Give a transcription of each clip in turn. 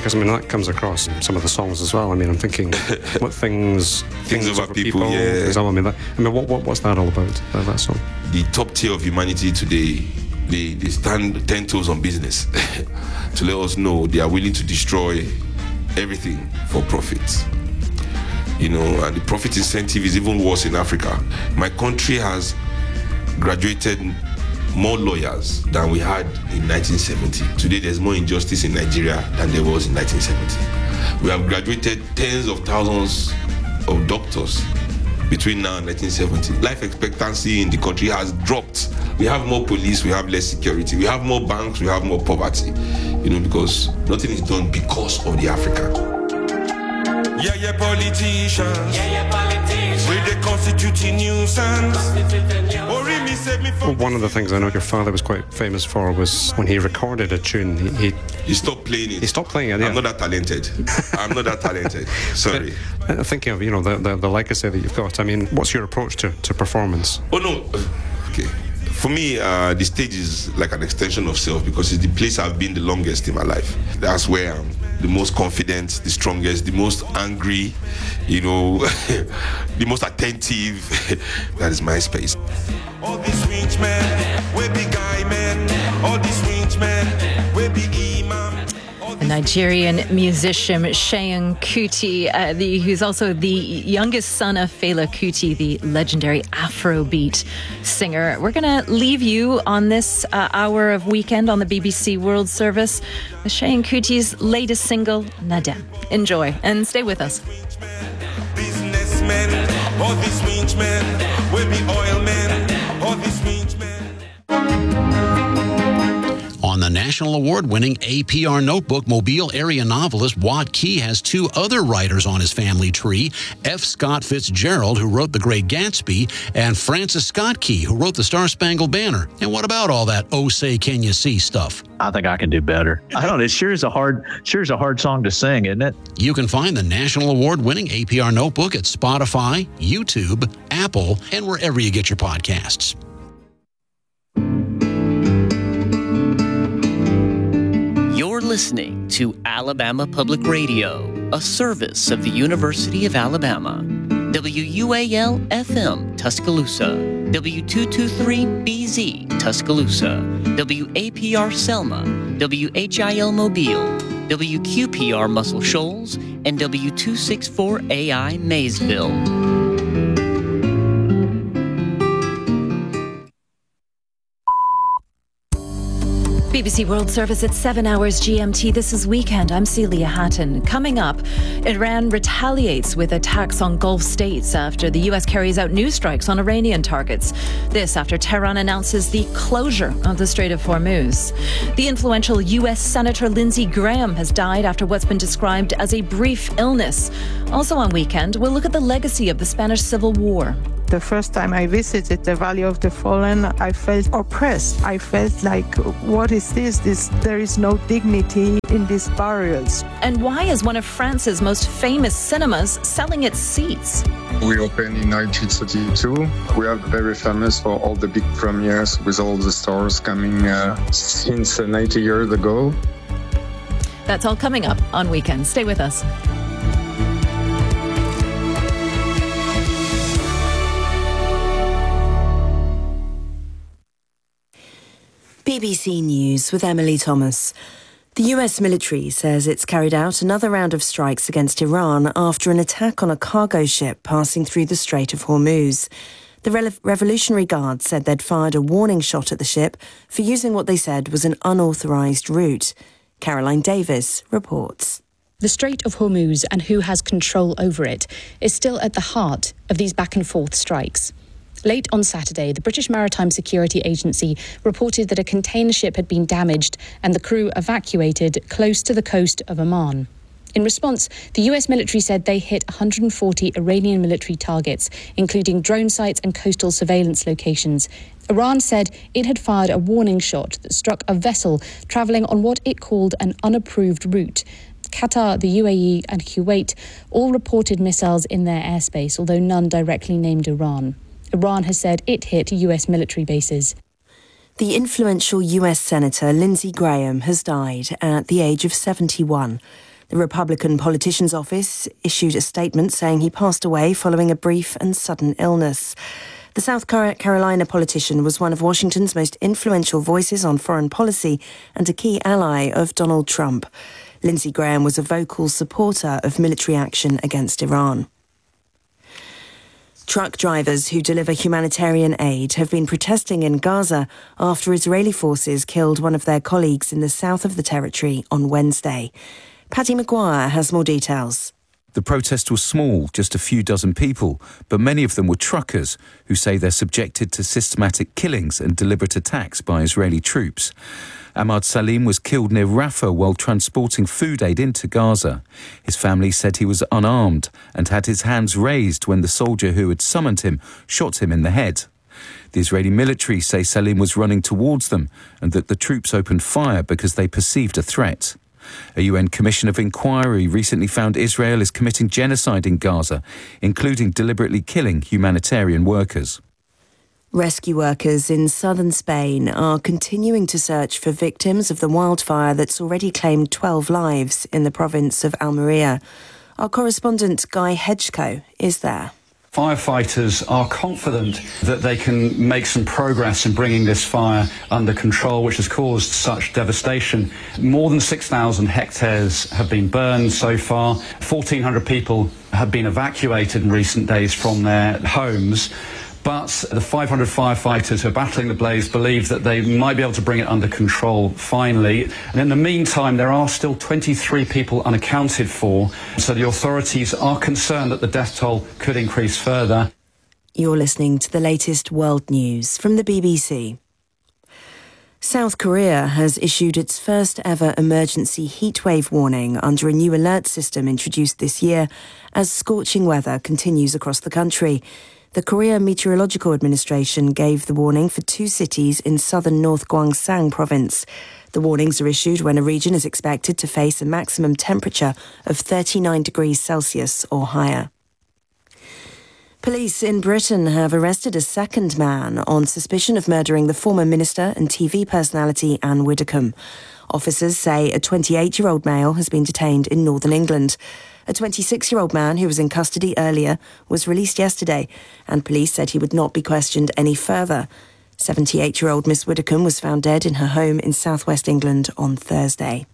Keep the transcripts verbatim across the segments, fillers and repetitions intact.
Because, I mean, that comes across in some of the songs as well. I mean, I'm thinking, what things... Things, things over people, people yeah. For example, I mean, that, I mean what, what, what's that all about, that, that song? The top tier of humanity today, they, they stand ten toes on business to let us know they are willing to destroy everything for profit. You know, and the profit incentive is even worse in Africa. My country has graduated more lawyers than we had in nineteen seventy. Today there's more injustice in Nigeria than there was in nineteen seventy. We have graduated tens of thousands of doctors between now and nineteen seventy. Life expectancy in the country has dropped. We have more police, we have less security, we have more banks, we have more poverty. You know, because nothing is done because of the Africa. Yeah, yeah, politicians. Yeah, yeah, politicians. With the constituting nuisance. Well, one of the things I know your father was quite famous for was when he recorded a tune, he... He, he stopped playing it. He stopped playing it, yeah. I'm not that talented. I'm not that talented. Sorry. But, uh, thinking of, you know, the, the, the legacy that you've got, I mean, what's your approach to, to performance? Oh, no. Okay. For me, uh, the stage is like an extension of self because it's the place I've been the longest in my life. That's where I'm the most confident, the strongest, the most angry, you know, the most attentive. That is my space. All these rich men, we be guy men. All these rich men, we be imam. The Nigerian musician Seun Kuti, uh, the, who's also the youngest son of Fela Kuti, the legendary Afrobeat singer. We're going to leave you on this uh, hour of Weekend on the B B C World Service with Seun Kuti's latest single, Nadem. Enjoy and stay with us. Businessmen, all these rich men, we be oil men, all these rich men. On the national award-winning A P R Notebook, Mobile area novelist Watt Key has two other writers on his family tree, F. Scott Fitzgerald, who wrote The Great Gatsby, and Francis Scott Key, who wrote The Star-Spangled Banner. And what about all that "Oh Say Can You See" stuff? I think I can do better. I don't know. It sure is a hard, sure is a hard song to sing, isn't it? You can find the national award-winning A P R Notebook at Spotify, YouTube, Apple, and wherever you get your podcasts. You're listening to Alabama Public Radio, a service of the University of Alabama. W U A L F M Tuscaloosa, W two twenty-three B Z Tuscaloosa, W A P R Selma, W H I L Mobile, W Q P R Muscle Shoals, and W two sixty-four A I Maysville. B B C World Service at seven hours G M T. This is Weekend. I'm Celia Hatton. Coming up, Iran retaliates with attacks on Gulf states after the U S carries out new strikes on Iranian targets. This after Tehran announces the closure of the Strait of Hormuz. The influential U S Senator Lindsey Graham has died after what's been described as a brief illness. Also on Weekend, we'll look at the legacy of the Spanish Civil War. The first time I visited the Valley of the Fallen, I felt oppressed. I felt like, what is this? This there is no dignity in these burials. And why is one of France's most famous cinemas selling its seats? We opened in nineteen thirty-two. We are very famous for all the big premieres with all the stars coming uh, since uh, ninety years ago. That's all coming up on Weekend. Stay with us. B B C News with Emily Thomas. The U S military says it's carried out another round of strikes against Iran after an attack on a cargo ship passing through the Strait of Hormuz. The Re- Revolutionary Guard said they'd fired a warning shot at the ship for using what they said was an unauthorised route. Caroline Davis reports. The Strait of Hormuz and who has control over it is still at the heart of these back-and-forth strikes. Late on Saturday, the British Maritime Security Agency reported that a container ship had been damaged and the crew evacuated close to the coast of Oman. In response, the U S military said they hit one hundred forty Iranian military targets, including drone sites and coastal surveillance locations. Iran said it had fired a warning shot that struck a vessel travelling on what it called an unapproved route. Qatar, the U A E and Kuwait all reported missiles in their airspace, although none directly named Iran. Iran has said it hit U S military bases. The influential U S Senator Lindsey Graham has died at the age of seventy-one. The Republican politician's office issued a statement saying he passed away following a brief and sudden illness. The South Carolina politician was one of Washington's most influential voices on foreign policy and a key ally of Donald Trump. Lindsey Graham was a vocal supporter of military action against Iran. Truck drivers who deliver humanitarian aid have been protesting in Gaza after Israeli forces killed one of their colleagues in the south of the territory on Wednesday. Paddy Maguire has more details. The protest was small, just a few dozen people, but many of them were truckers who say they're subjected to systematic killings and deliberate attacks by Israeli troops. Ahmad Salim was killed near Rafah while transporting food aid into Gaza. His family said he was unarmed and had his hands raised when the soldier who had summoned him shot him in the head. The Israeli military say Salim was running towards them and that the troops opened fire because they perceived a threat. A U N Commission of Inquiry recently found Israel is committing genocide in Gaza, including deliberately killing humanitarian workers. Rescue workers in southern Spain are continuing to search for victims of the wildfire that's already claimed twelve lives in the province of Almeria. Our correspondent Guy Hedgecoe is there. Firefighters are confident that they can make some progress in bringing this fire under control, which has caused such devastation. More than six thousand hectares have been burned so far. fourteen hundred people have been evacuated in recent days from their homes. But the five hundred firefighters who are battling the blaze believe that they might be able to bring it under control finally. And in the meantime, there are still twenty-three people unaccounted for. So the authorities are concerned that the death toll could increase further. You're listening to the latest world news from the B B C. South Korea has issued its first ever emergency heatwave warning under a new alert system introduced this year as scorching weather continues across the country. The Korea Meteorological Administration gave the warning for two cities in southern North Gwangsang province. The warnings are issued when a region is expected to face a maximum temperature of thirty-nine degrees Celsius or higher. Police in Britain have arrested a second man on suspicion of murdering the former minister and T V personality Anne Widdecombe. Officers say a twenty-eight-year-old male has been detained in northern England. A twenty-six-year-old man who was in custody earlier was released yesterday, and police said he would not be questioned any further. seventy-eight-year-old Miss Widdecombe was found dead in her home in southwest England on Thursday.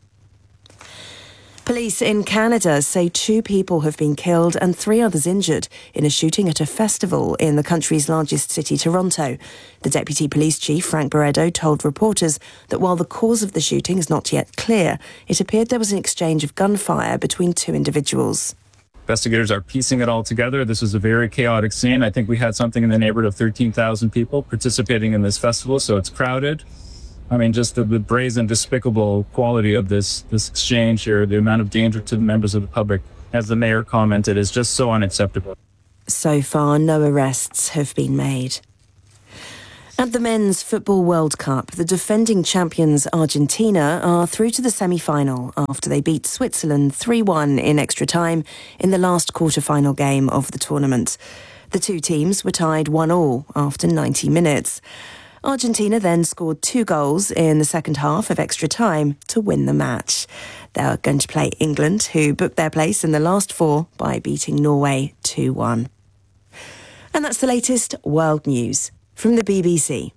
Police in Canada say two people have been killed and three others injured in a shooting at a festival in the country's largest city, Toronto. The Deputy Police Chief, Frank Barredo, told reporters that while the cause of the shooting is not yet clear, it appeared there was an exchange of gunfire between two individuals. Investigators are piecing it all together. This was a very chaotic scene. I think we had something in the neighborhood of thirteen thousand people participating in this festival, so it's crowded. I mean, just the, the brazen, despicable quality of this this exchange here, the amount of danger to the members of the public, as the mayor commented, is just so unacceptable. So far, no arrests have been made. At the Men's Football World Cup, the defending champions Argentina are through to the semi-final after they beat Switzerland three one in extra time in the last quarter-final game of the tournament. The two teams were tied one all after ninety minutes. Argentina then scored two goals in the second half of extra time to win the match. They're going to play England, who booked their place in the last four by beating Norway two one. And that's the latest world news from the B B C.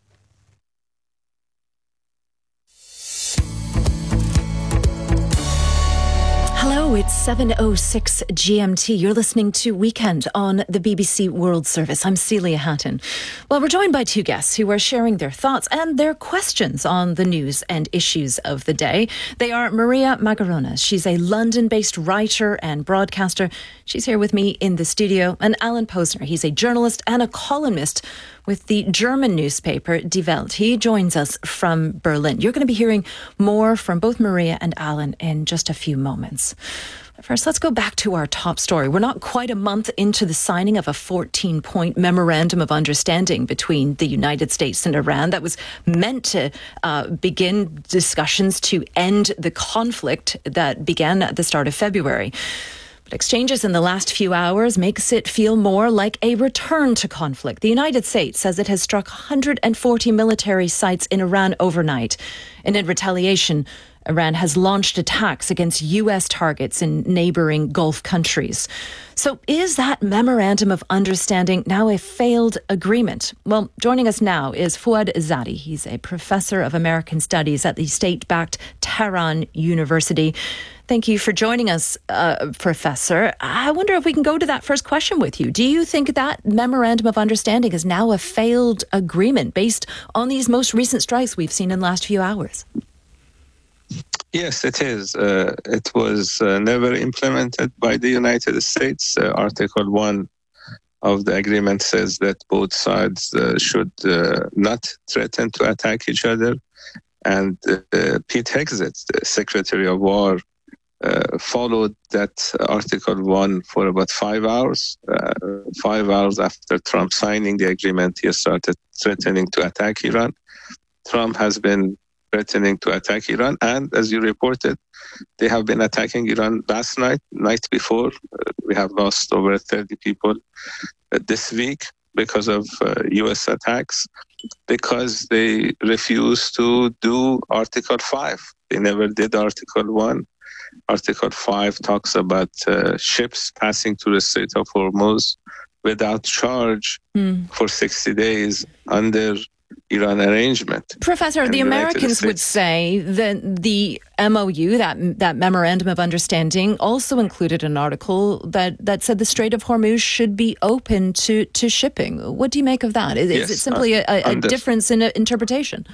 Hello, it's seven oh six G M T. You're listening to Weekend on the B B C World Service. I'm Celia Hatton. Well, we're joined by two guests who are sharing their thoughts and their questions on the news and issues of the day. They are Maria Magarones. She's a London-based writer and broadcaster. She's here with me in the studio. And Alan Posner. He's a journalist and a columnist with the German newspaper Die Welt. He joins us from Berlin. You're going to be hearing more from both Maria and Alan in just a few moments. First, let's go back to our top story. We're not quite a month into the signing of a fourteen-point memorandum of understanding between the United States and Iran that was meant to uh, begin discussions to end the conflict that began at the start of February. But exchanges in the last few hours makes it feel more like a return to conflict. The United States says it has struck one hundred forty military sites in Iran overnight. And in retaliation, Iran has launched attacks against U S targets in neighbouring Gulf countries. So is that memorandum of understanding now a failed agreement? Well, joining us now is Fouad Izzadi. He's a professor of American Studies at the state-backed Tehran University. Thank you for joining us, uh, Professor. I wonder if we can go to that first question with you. Do you think that memorandum of understanding is now a failed agreement based on these most recent strikes we've seen in the last few hours? Yes, it is. Uh, it was uh, never implemented by the United States. Uh, Article one of the agreement says that both sides uh, should uh, not threaten to attack each other. And uh, Pete Hegseth, the Secretary of War, uh, followed that Article one for about five hours. Uh, five hours after Trump signing the agreement, he started threatening to attack Iran. Trump has been threatening to attack Iran. And as you reported, they have been attacking Iran last night, night before. Uh, we have lost over thirty people uh, this week because of uh, U S attacks, because they refused to do Article five. They never did Article one. Article five talks about uh, ships passing through the Strait of Hormuz without charge mm. for sixty days under Iran arrangement. Professor, the Americans would say that the M O U, that that memorandum of understanding, also included an article that, that said the Strait of Hormuz should be open to, to shipping. What do you make of that? Is, yes, is it simply uh, a, a under, difference in interpretation?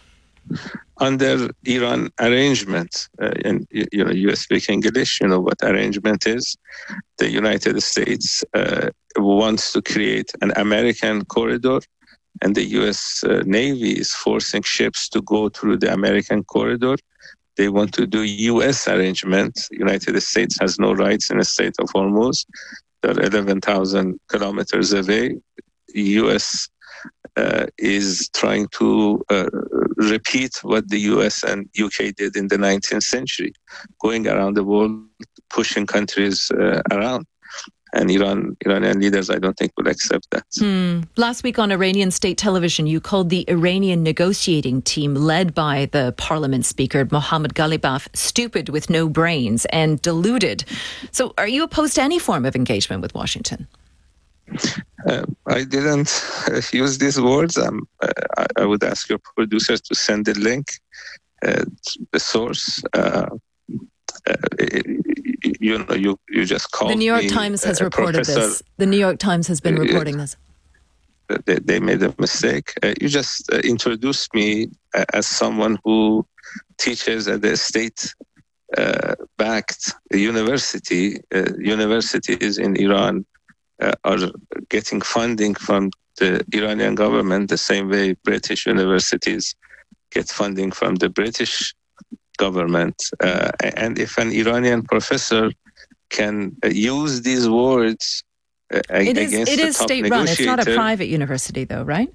Under Iran arrangement, uh, and you, you know, you speak English, you know what arrangement is. The United States uh, wants to create an American corridor, and the U S uh, Navy is forcing ships to go through the American corridor. They want to do U S arrangement. The United States has no rights in the Strait of Hormuz. They're eleven thousand kilometers away. The U S uh, is trying to uh, repeat what the U S and U K did in the nineteenth century, going around the world, pushing countries uh, around. And Iran, Iranian leaders, I don't think, will accept that. Hmm. Last week on Iranian state television, you called the Iranian negotiating team led by the parliament speaker, Mohammad Ghalibaf, stupid with no brains and deluded. So are you opposed to any form of engagement with Washington? Uh, I didn't uh, use these words. Um, uh, I, I would ask your producers to send the link, uh, the source. Uh, uh, You know, you, you just called The New York me, Times has uh, reported professor. this. The New York Times has been reporting this. They, they made a mistake. Uh, you just uh, introduced me uh, as someone who teaches at the state-backed uh, university. Uh, universities in Iran uh, are getting funding from the Iranian government the same way British universities get funding from the British government. Uh, and if an Iranian professor can uh, use these words uh, it is, against it the is top state-run. It's not a negotiator, private university, though, right?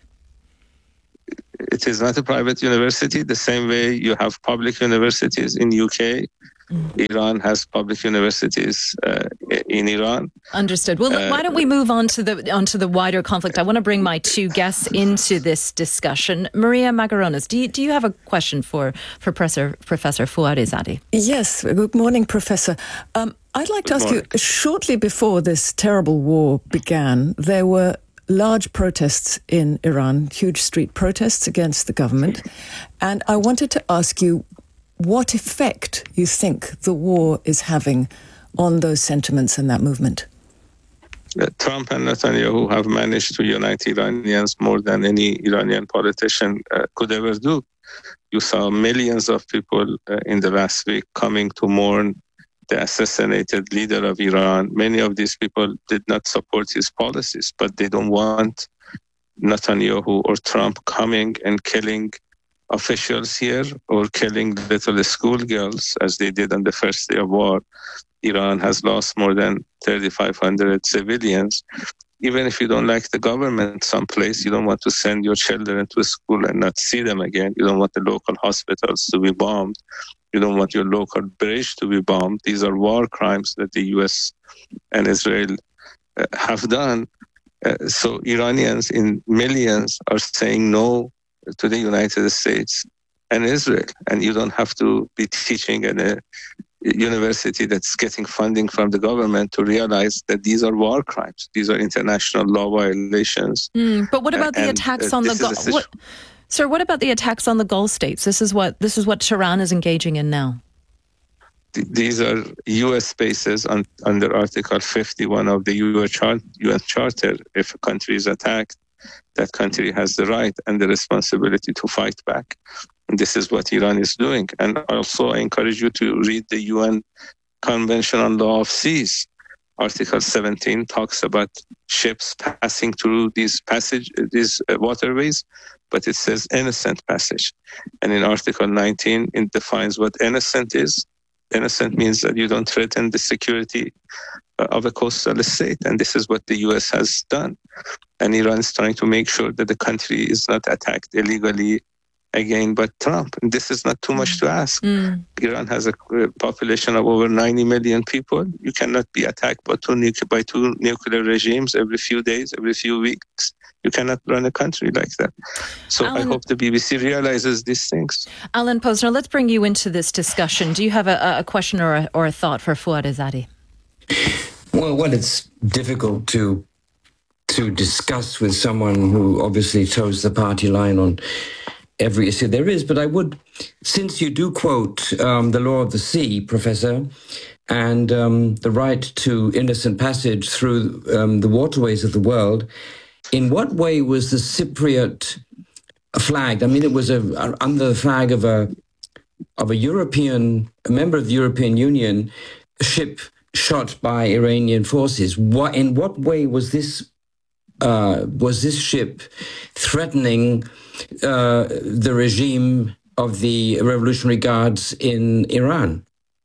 it is not a private university. The same way you have public universities in U K. Mm. Iran has public universities uh, in Iran. Understood. Well, uh, why don't we move on to the onto the wider conflict? I want to bring my two guests into this discussion. Maria Magarones, do you, do you have a question for, for Professor, Professor Fouad Izzadi? Yes. Good morning, Professor. Um, I'd like to ask you, shortly before this terrible war began, there were large protests in Iran, huge street protests against the government. And I wanted to ask you what effect you think the war is having on those sentiments and that movement. Uh, Trump and Netanyahu have managed to unite Iranians more than any Iranian politician uh, could ever do. You saw millions of people uh, in the last week coming to mourn the assassinated leader of Iran. Many of these people did not support his policies, but they don't want Netanyahu or Trump coming and killing officials here or killing little schoolgirls as they did on the first day of war. Iran has lost more than thirty-five hundred civilians. Even if you don't like the government someplace, you don't want to send your children to school and not see them again. You don't want the local hospitals to be bombed. You don't want your local bridge to be bombed. These are war crimes that the U S and Israel uh, have done. Uh, so Iranians in millions are saying no to the United States and Israel. And you don't have to be teaching in a university that's getting funding from the government to realize that these are war crimes. These are international law violations. Mm, but what about the and, attacks uh, on the this is a Gulf? Sir, what about the attacks on the Gulf states? This is what this is what Tehran is engaging in now. Th- These are U S bases on, under Article fifty-one of the U N Char- U N Charter. If a country is attacked, that country has the right and the responsibility to fight back. And this is what Iran is doing. And also, I encourage you to read the U N Convention on Law of Seas. Article seventeen talks about ships passing through these passage, these uh, waterways, but it says innocent passage. And in Article nineteen, it defines what innocent is. Innocent means that you don't threaten the security uh, of a coastal state. And this is what the U S has done. And Iran is trying to make sure that the country is not attacked illegally again by Trump. And this is not too much to ask. Mm. Iran has a uh, population of over ninety million people. You cannot be attacked by two, nu- by two nuclear regimes every few days, every few weeks. You cannot run a country like that. So Alan, I hope the B B C realizes these things. Alan Posner, let's bring you into this discussion. Do you have a, a question or a, or a thought for Fouad Izzadi? Well, well, it's difficult to to discuss with someone who obviously toes the party line on every issue there is. But I would, since you do quote um, the law of the sea, Professor, and um, the right to innocent passage through um, the waterways of the world, in what way was the Cypriot flagged? I mean, it was a, under the flag of a of a European, a member of the European Union, ship shot by Iranian forces. What, in what way was this uh, was this ship threatening uh, the regime of the Revolutionary Guards in Iran?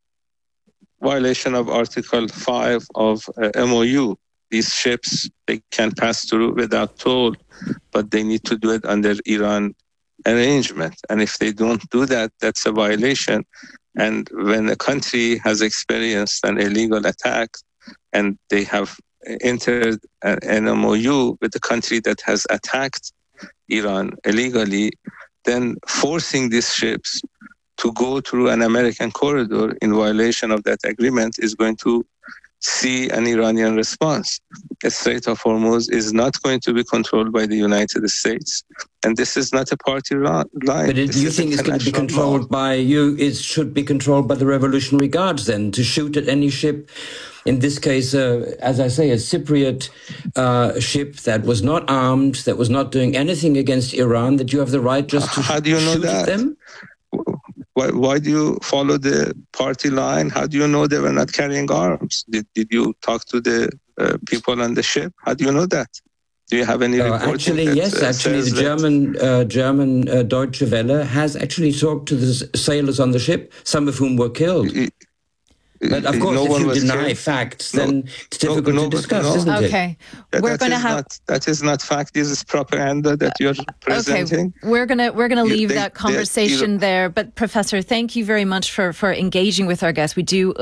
Violation of Article five of uh, M O U. These ships, they can pass through without toll, but they need to do it under Iran arrangement. And if they don't do that, that's a violation. And when a country has experienced an illegal attack and they have entered an M O U with the country that has attacked Iran illegally, then forcing these ships to go through an American corridor in violation of that agreement is going to see an Iranian response. The Strait of Hormuz is not going to be controlled by the United States, and this is not a party line. But it, you think it's going to be controlled law. by you? It should be controlled by the Revolutionary Guards then, to shoot at any ship. In this case, uh, as I say, a Cypriot uh, ship that was not armed, that was not doing anything against Iran, that you have the right just to How do you know shoot that? at them? Why, why do you follow the party line? How do you know they were not carrying arms? Did, did you talk to the uh, people on the ship? How do you know that? Do you have any Uh, reporting actually, that, yes. uh, Actually, the says that- German uh, German uh, Deutsche Welle has actually talked to the s- sailors on the ship, some of whom were killed. But of course, no if one you was deny killed. facts, No, then it's difficult no, to discuss, no. isn't it? Okay, That- we're that going to is have. not- that is not fact. This is propaganda that you're presenting. Okay, we're gonna we're gonna You- leave they- that they- conversation you- there. But Professor, thank you very much for for engaging with our guests. We do